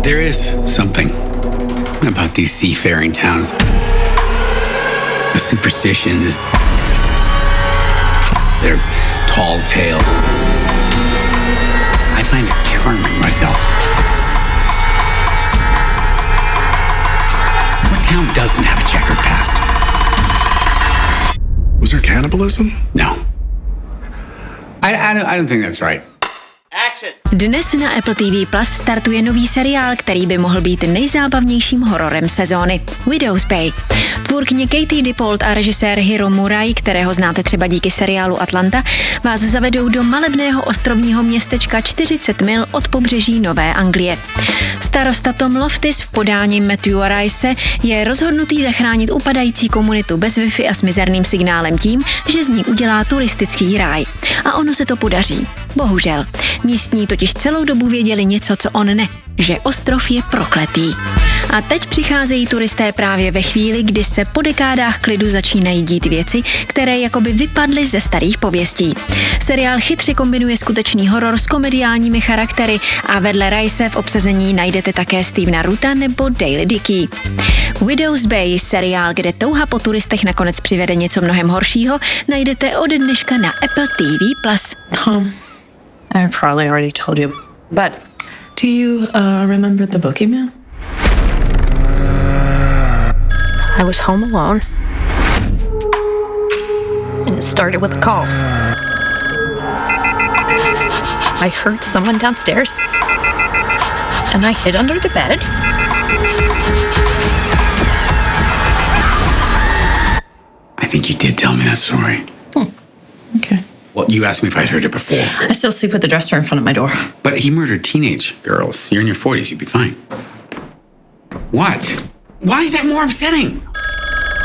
There is something about these seafaring towns. The superstitions, their tall tales. I find it charming myself. What town doesn't have a checkered past? Was there cannibalism? No. I don't think that's right. Dnes na Apple TV Plus startuje nový seriál, který by mohl být nejzábavnějším hororem sezóny. Widow's Bay. Tvůrkyně Katie Dippold a režisér Hiro Murai, kterého znáte třeba díky seriálu Atlanta, vás zavedou do malebného ostrovního městečka 40 mil od pobřeží Nové Anglie. Starosta Tom Loftis v podání Matthewa Rice je rozhodnutý zachránit upadající komunitu bez Wi-Fi a s mizerným signálem tím, že z ní udělá turistický ráj. A ono se to podaří. Bohužel. Místní totiž celou dobu věděli něco, co on ne, že ostrov je prokletý. A teď přicházejí turisté právě ve chvíli, kdy se po dekádách klidu začínají dít věci, které jakoby vypadly ze starých pověstí. Seriál chytře kombinuje skutečný horor s komediálními charaktery a vedle Rice v obsazení najdete také Stevena Roota nebo Daily Dickey. Widow's Bay, seriál, kde touha po turistech nakonec přivede něco mnohem horšího, najdete ode dneška na Apple TV+. I probably already told you, but do you remember the boogeyman? I was home alone, and it started with the calls. I heard someone downstairs, and I hid under the bed. I think you did tell me that story. Okay. Well, you asked me if I'd heard it before. I still sleep with the dresser in front of my door. But he murdered teenage girls. You're in your 40s, you'd be fine. What? Why is that more upsetting?